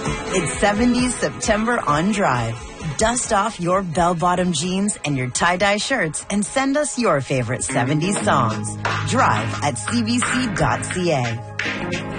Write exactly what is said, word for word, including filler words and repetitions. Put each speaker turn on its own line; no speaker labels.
It's seventies September on Drive. Dust off your bell-bottom jeans and your tie-dye shirts and send us your favorite seventies songs. Drive at c b c dot c a.